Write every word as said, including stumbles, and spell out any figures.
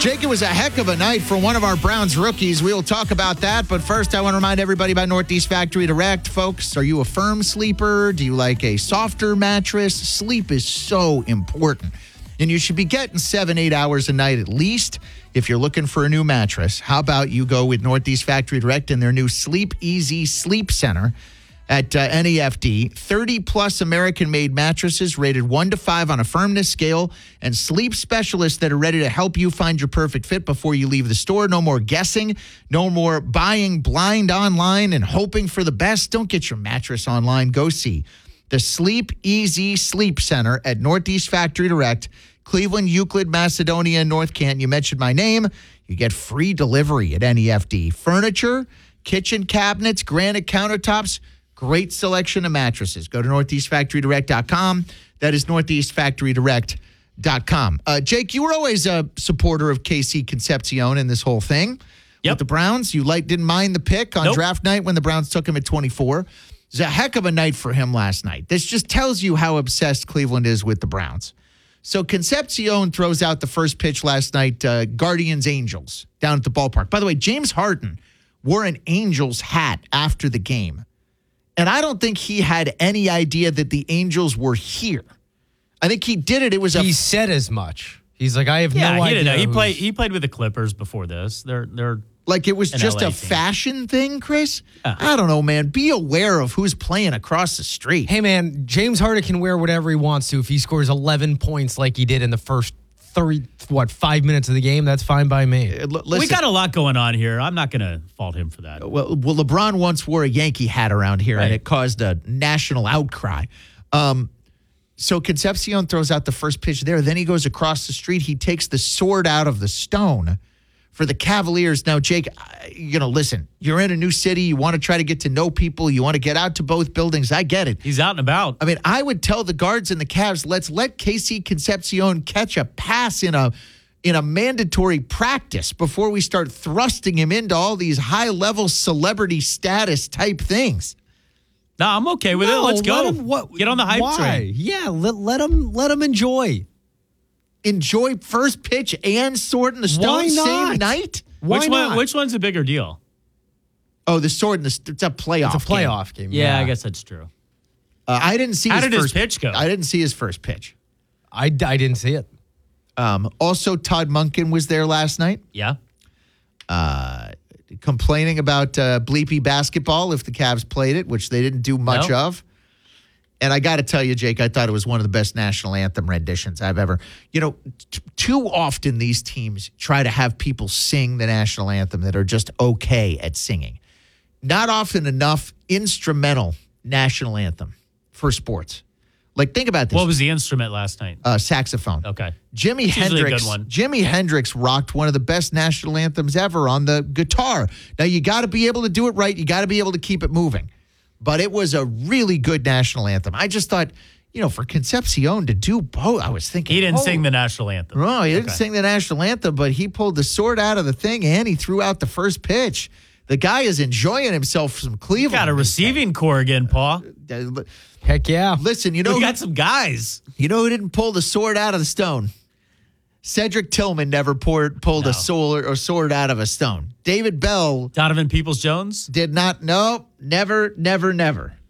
Jake, it was a heck of a night for one of our Browns rookies. We'll talk about that. But first, I want to remind everybody about Northeast Factory Direct. Folks, are you a firm sleeper? Do you like a softer mattress? Sleep is so important. And you should be getting seven, eight hours a night at least if you're looking for a new mattress. How about you go with Northeast Factory Direct and their new Sleep Easy Sleep Center at uh, N E F D. thirty-plus American-made mattresses rated one to five on a firmness scale, and sleep specialists that are ready to help you find your perfect fit before you leave the store. No more guessing. No more buying blind online and hoping for the best. Don't get your mattress online. Go see the Sleep Easy Sleep Center at Northeast Factory Direct, Cleveland, Euclid, Macedonia, and North Canton. You mentioned my name. You get free delivery at N E F D. Furniture, kitchen cabinets, granite countertops, great selection of mattresses. Go to northeast factory direct dot com. That is northeast factory direct dot com. Uh, Jake, you were always a supporter of K C Concepcion in this whole thing. Yep. With the Browns. You like didn't mind the pick on Nope. draft night when the Browns took him at twenty-four. It was a heck of a night for him last night. This just tells you how obsessed Cleveland is with the Browns. So Concepcion throws out the first pitch last night, uh, Guardians Angels, down at the ballpark. By the way, James Harden wore an Angels hat after the game. And I don't think he had any idea that the Angels were here. I think he did it. It was a He said as much. He's like, I have Yeah, no he idea. didn't know. He who's- played. He played with the Clippers before this. They're they're like it was an just L A a team. fashion thing, Chris. Yeah. I don't know, man. Be aware of who's playing across the street. Hey, man, James Harden can wear whatever he wants to. If he scores eleven points like he did in the first thirty, what, five minutes of the game, that's fine by me. Uh, l- we listen, got a lot going on here. I'm not going to fault him for that. well, well, LeBron once wore a Yankee hat around here, and Right. it caused a national outcry. Um, so Concepcion throws out the first pitch there. Then he goes across the street. He takes the sword out of the stone for the Cavaliers. Now, Jake, I- you know, listen, you're in a new city. You want to try to get to know people. You want to get out to both buildings. I get it. He's out and about. I mean, I would tell the guards and the Cavs, let's let K C Concepcion catch a pass in a in a mandatory practice before we start thrusting him into all these high-level celebrity status type things. No, I'm okay with it. Let's go. let him- what- Get on the hype why? train. Yeah, let, let him let him enjoy. Enjoy first pitch and sword in the stone Why same not? night? Why which not? one? Which one's a bigger deal? Oh, the sword in the st- it's a playoff. It's a game. playoff game. Yeah, I guess that's true. Uh, I didn't see How his did his first pitch go? I didn't see his first pitch. I, I didn't see it. Um, also, Todd Monken was there last night. Yeah. Uh, complaining about uh, bleepy basketball if the Cavs played it, which they didn't do much No. of. And I got to tell you, Jake, I thought it was one of the best national anthem renditions I've ever. You know, t- too often these teams try to have people sing the national anthem that are just okay at singing. Not often enough instrumental national anthem for sports. Like, think about this. What was the instrument last night? uh, saxophone. Okay. Jimi It's usually a Hendrix. good one. Jimi Hendrix rocked one of the best national anthems ever on the guitar. Now you got to be able to do it right. You got to be able to keep it moving. But it was a really good national anthem. I just thought, you know, for Concepcion to do both, I was thinking He didn't oh, sing the national anthem. No, he didn't Okay. sing the national anthem, but he pulled the sword out of the thing and he threw out the first pitch. The guy is enjoying himself from Cleveland. Got a receiving core again, Paul. Uh, Heck yeah. Listen, you know, We who- got some guys. you know who didn't pull the sword out of the stone? Cedric Tillman never poured, pulled No. a sword or sword out of a stone. David Bell Donovan Peoples-Jones. did not. No, never, never, never.